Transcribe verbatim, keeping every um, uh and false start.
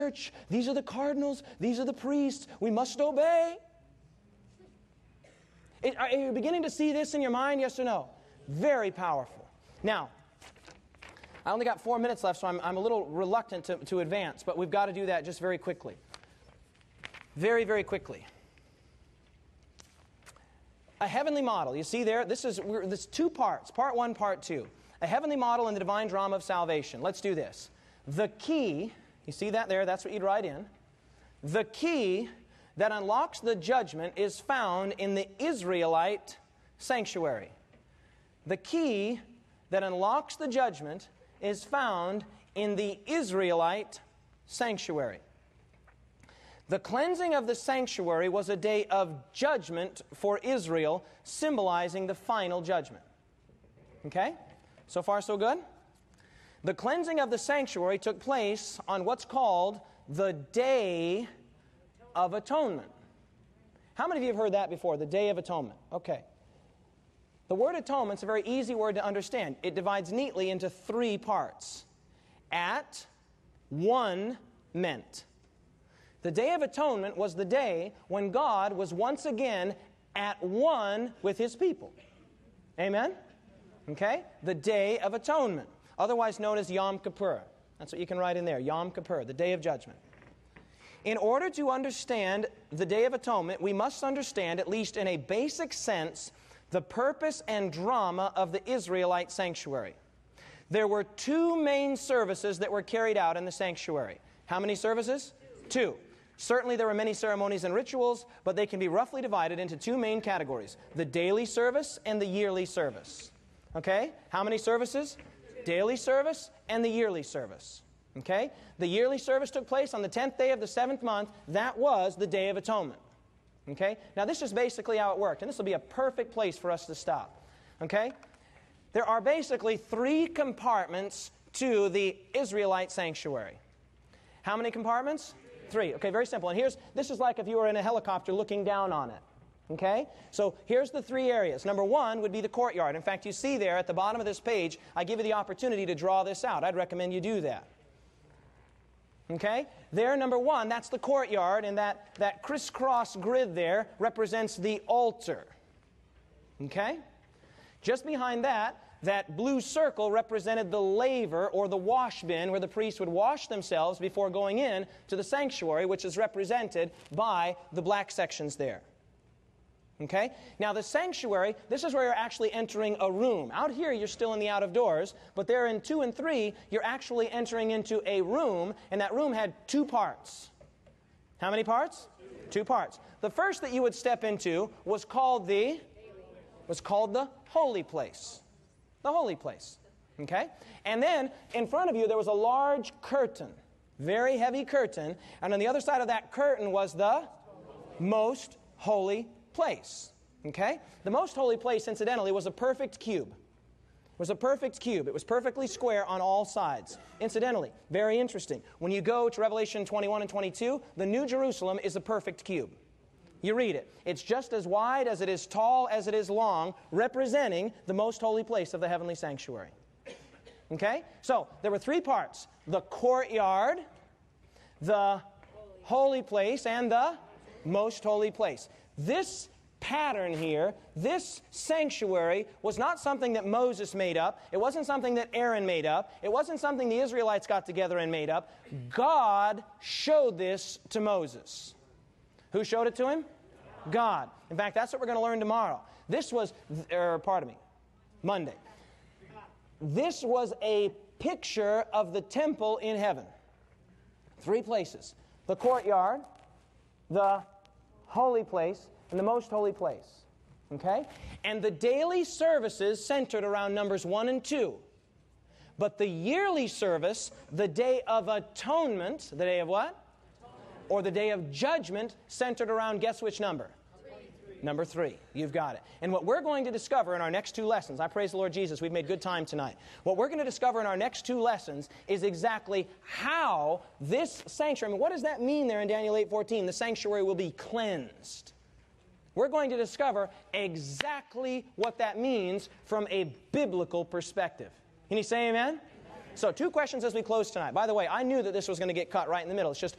church. These are the cardinals. These are the priests. We must obey. It, are you beginning to see this in your mind? Yes or no? Very powerful. Now, I only got four minutes left, so I'm, I'm a little reluctant to, to advance, but we've got to do that just very quickly. Very, very quickly. A heavenly model. You see there, this is we're, this two parts. Part one, part two. A heavenly model in the divine drama of salvation. Let's do this. The key, you see that there? That's what you'd write in. The key that unlocks the judgment is found in the Israelite sanctuary. The key that unlocks the judgment is found in the Israelite sanctuary. The cleansing of the sanctuary was a day of judgment for Israel, symbolizing the final judgment. Okay? So far, so good? The cleansing of the sanctuary took place on what's called the Day of Atonement. How many of you have heard that before? The Day of Atonement. Okay. The word atonement is a very easy word to understand. It divides neatly into three parts. At, one, meant. The Day of Atonement was the day when God was once again at one with His people. Amen? Okay? The Day of Atonement, otherwise known as Yom Kippur. That's what you can write in there, Yom Kippur, the Day of Judgment. In order to understand the Day of Atonement, we must understand, at least in a basic sense, the purpose and drama of the Israelite sanctuary. There were two main services that were carried out in the sanctuary. How many services? Two. Certainly there were many ceremonies and rituals, but they can be roughly divided into two main categories: the daily service and the yearly service. Okay? How many services? Daily service and the yearly service. Okay? The yearly service took place on the tenth day of the seventh month. That was the Day of Atonement. Okay? Now this is basically how it worked, and this will be a perfect place for us to stop. Okay? There are basically three compartments to the Israelite sanctuary. How many compartments? Three. Okay, very simple. And here's, this is like if you were in a helicopter looking down on it. Okay? So here's the three areas. Number one would be the courtyard. In fact, you see there at the bottom of this page, I give you the opportunity to draw this out. I'd recommend you do that. Okay? There, number one, that's the courtyard, and that, that crisscross grid there represents the altar. Okay? Just behind that, that blue circle represented the laver or the wash bin where the priests would wash themselves before going in to the sanctuary, which is represented by the black sections there. Okay? Now the sanctuary, this is where you're actually entering a room. Out here you're still in the out of doors, but there in two and three you're actually entering into a room, and that room had two parts. How many parts? Two, two parts. The first that you would step into was called the was called the holy place. The holy place. Okay? And then in front of you there was a large curtain, very heavy curtain, and on the other side of that curtain was the most holy place. Okay? The most holy place, incidentally, was a perfect cube. It was a perfect cube. It was perfectly square on all sides. Incidentally, very interesting. When you go to Revelation twenty-one and twenty-two, the New Jerusalem is a perfect cube. You read it. It's just as wide as it is tall as it is long, representing the most holy place of the heavenly sanctuary. Okay? So, there were three parts. The courtyard, the holy place, and the most holy place. This pattern here, this sanctuary, was not something that Moses made up. It wasn't something that Aaron made up. It wasn't something the Israelites got together and made up. God showed this to Moses. Who showed it to him? God. In fact, that's what we're going to learn tomorrow. This was, er, pardon me, Monday. This was a picture of the temple in heaven. Three places. The courtyard, the holy place, and the most holy place. Okay? And the daily services centered around numbers one and two. But the yearly service, the Day of Atonement, the day of what? Or the Day of Judgment, centered around, guess which number? Three. Number three. You've got it. And what we're going to discover in our next two lessons, I praise the Lord Jesus, we've made good time tonight. What we're going to discover in our next two lessons is exactly how this sanctuary, I mean, what does that mean there in Daniel eight fourteen? The sanctuary will be cleansed. We're going to discover exactly what that means from a biblical perspective. Can you say amen? So two questions as we close tonight. By the way, I knew that this was going to get cut right in the middle. It's just